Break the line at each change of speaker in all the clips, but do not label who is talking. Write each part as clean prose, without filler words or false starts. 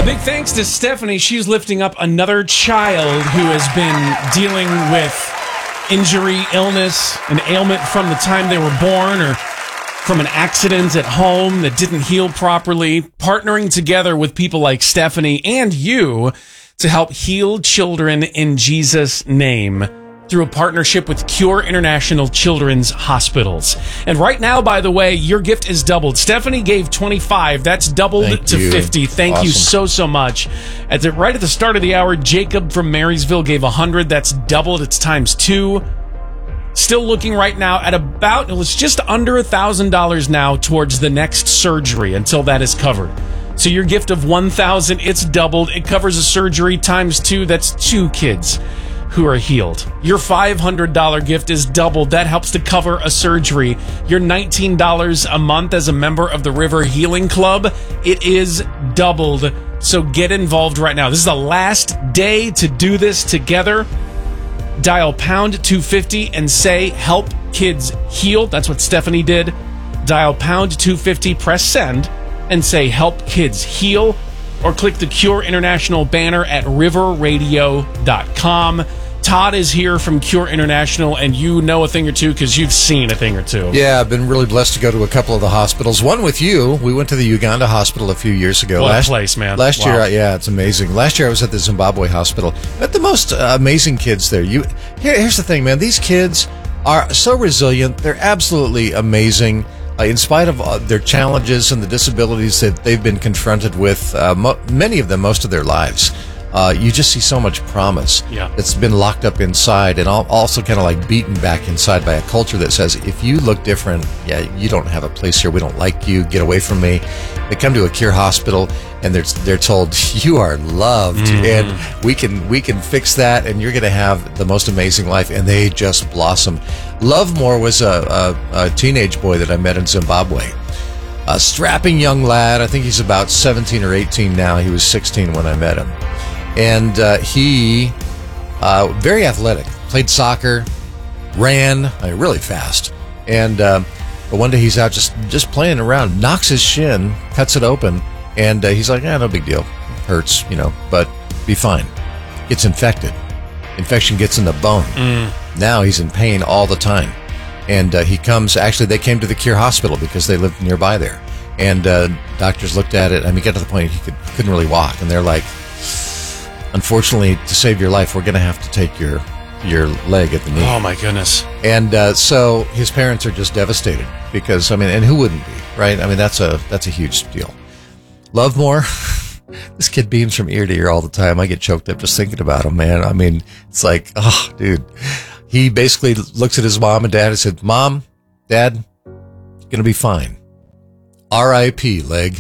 Big thanks to Stephanie. She's lifting up another child who has been dealing with injury, illness, an ailment from the time they were born or from an accident at home that didn't heal properly. Partnering together with people like Stephanie and you to help heal children in Jesus' name through a partnership with Cure International Children's Hospitals. And right now, by the way, your gift is doubled. Stephanie gave 25. That's doubled to 50. Thank you so much. Right at the start of the hour, Jacob from Marysville gave 100. That's doubled. It's times 2. Still looking right now at about, it's just under $1,000 now towards the next surgery until that is covered. So your gift of 1,000, it's doubled. It covers a surgery times 2. That's 2 kids who are healed. Your $500 gift is doubled. That helps to cover a surgery. Your $19 a month as a member of the River Healing Club, it is doubled. So get involved right now. This is the last day to do this together. Dial pound 250 and say help kids heal. That's what Stephanie did. Dial pound 250, press send, and say help kids heal. Or click the Cure International banner at riverradio.com. Todd is here from Cure International, and you know a thing or two because you've seen a thing or two.
Yeah, I've been really blessed to go to a couple of the hospitals. One with you. We went to the Uganda hospital a few years ago.
What a place, man.
Last year, yeah, it's amazing. Last year I was at the Zimbabwe hospital. Met the most amazing kids there. Here's the thing, man. These kids are so resilient. They're absolutely amazing. In spite of their challenges and the disabilities that they've been confronted with, many of them, most of their lives, you just see so much promise that's been locked up inside and also kind of like beaten back inside by a culture that says, if you look different, you don't have a place here. We don't like you. Get away from me. They come to a Cure hospital and they're told, you are loved and we can fix that and you're going to have the most amazing life. And they just blossom. Lovemore was a teenage boy that I met in Zimbabwe. A strapping young lad. I think he's about 17 or 18 now. He was 16 when I met him. And he, very athletic, played soccer, ran really fast. And but one day he's out just playing around, knocks his shin, cuts it open, and he's like, no big deal. Hurts, but be fine. Gets infected. Infection gets in the bone. Now he's in pain all the time. And they came to the Cure hospital because they lived nearby there. And doctors looked at it. I mean, got to the point he couldn't really walk. And they're like, unfortunately, to save your life, we're going to have to take your leg at the knee.
Oh, my goodness.
And so his parents are just devastated because, I mean, and who wouldn't be, right? I mean, that's a huge deal. Lovemore, this kid beams from ear to ear all the time. I get choked up just thinking about him, man. I mean, it's like, oh, dude. He basically looks at his mom and dad and said, Mom, Dad, going to be fine. R.I.P., leg.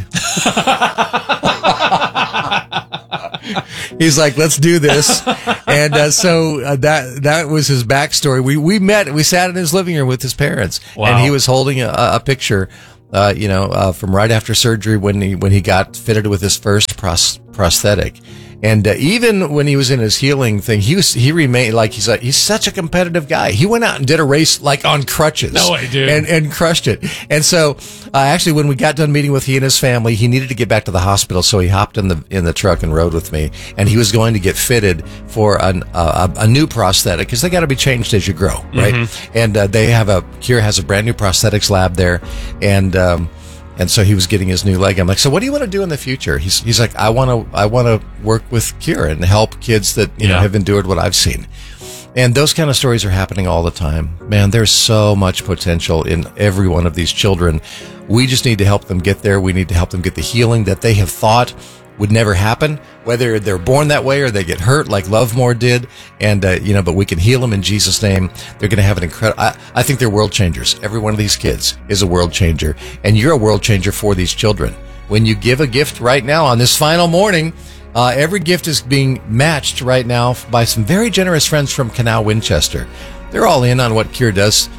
He's like, let's do this. And so that was his backstory. We sat in his living room with his parents. Wow. And he was holding a picture, from right after surgery when he got fitted with his first prosthetic. And even when he was in his healing thing, he remained like he's such a competitive guy. He went out and did a race like on crutches.
No way, dude.
And crushed it. And so actually, when we got done meeting with he and his family, he needed to get back to the hospital, so he hopped in the truck and rode with me. And he was going to get fitted for a new prosthetic because they got to be changed as you grow, right? Mm-hmm. And Cure has a brand new prosthetics lab there, and so he was getting his new leg. I'm like, so what do you want to do in the future? He's like, I want to work with Cure and help kids that have endured what I've seen. And those kind of stories are happening all the time. Man, there's so much potential in every one of these children. We just need to help them get there. We need to help them get the healing that they have thought would never happen, whether they're born that way or they get hurt like Lovemore did. And, but we can heal them in Jesus' name. They're going to have an incredible, I think they're world changers. Every one of these kids is a world changer, and you're a world changer for these children. When you give a gift right now on this final morning, every gift is being matched right now by some very generous friends from Canal Winchester. They're all in on what Cure does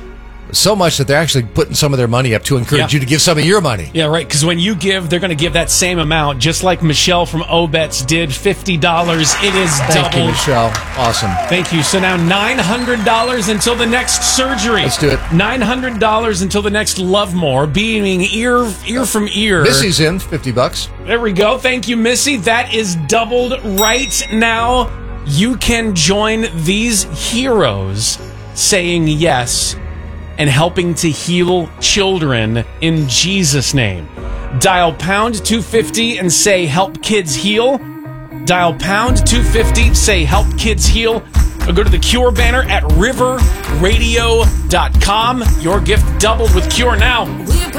So much that they're actually putting some of their money up to encourage you to give some of your money.
Yeah, right. Because when you give, they're going to give that same amount, just like Michelle from Obets did, $50. It is doubled.
Thank you, Michelle. Awesome.
Thank you. So now $900 until the next surgery.
Let's do it.
$900 until the next Love More, beaming ear from ear.
Missy's in, $50.
There we go. Thank you, Missy. That is doubled right now. You can join these heroes saying yes and helping to heal children in Jesus' name. Dial pound 250 and say help kids heal. Dial pound 250, say help kids heal. Or go to the Cure banner at riverradio.com. Your gift doubled with Cure now.